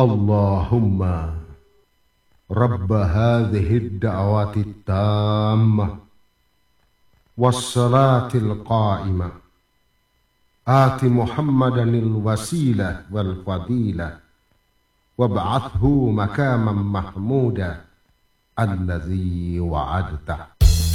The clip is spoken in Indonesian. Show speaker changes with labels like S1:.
S1: Allahumma Rabb hadhihi ad-da'wati at-tammah was-salati al-qa'imah آت محمدا الوسيلة والفضيلة وابعثه مكاما محمودا الذي وعدته